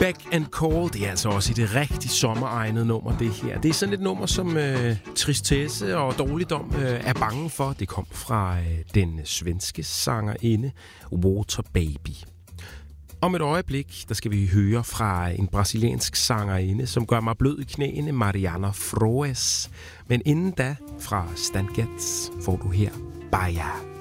Beck and Call, det er altså også et rigtig sommeregnet nummer, det her. Det er sådan et nummer, som tristesse og dårligdom er bange for. Det kom fra den svenske sangerinde Water Baby. Om et øjeblik, der skal vi høre fra en brasiliansk sangerinde, som gør mig blød i knæene, Mariana Froes. Men inden da, fra Stan Getz, får du her Baia.